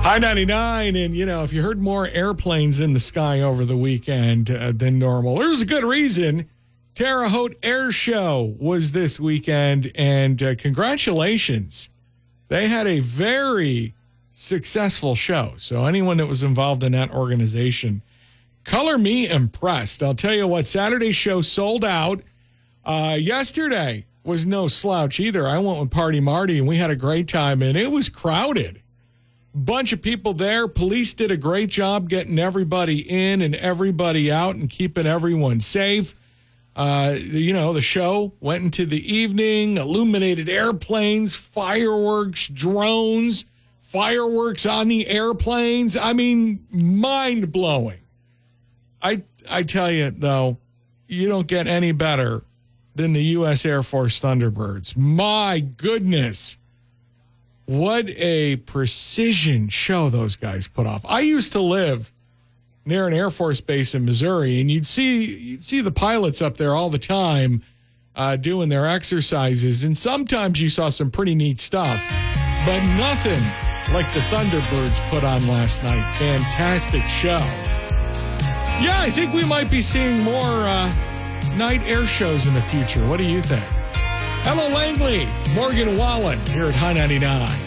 High 99, and, if you heard more airplanes in the sky over the weekend than normal, there's a good reason. Terre Haute Air Show was this weekend, and congratulations. They had a very successful show, so anyone that was involved in that organization, color me impressed. I'll tell you what, Saturday's show sold out. Yesterday was no slouch either. I went with Party Marty, and we had a great time, and it was crowded. Bunch of people there. Police did a great job getting everybody in and everybody out and keeping everyone safe. The show went into the evening, illuminated airplanes, fireworks, drones, fireworks on the airplanes. I mean, mind-blowing. I tell you, though, you don't get any better than the U.S. Air Force Thunderbirds. My goodness. What a precision show those guys put off. I used to live near an Air Force base in Missouri, and you'd see the pilots up there all the time doing their exercises, and sometimes you saw some pretty neat stuff, but nothing like the Thunderbirds put on last night. Fantastic show. Yeah, I think we might be seeing more night air shows in the future. What do you think? Hello, Langley. Morgan Wallen here at High 99.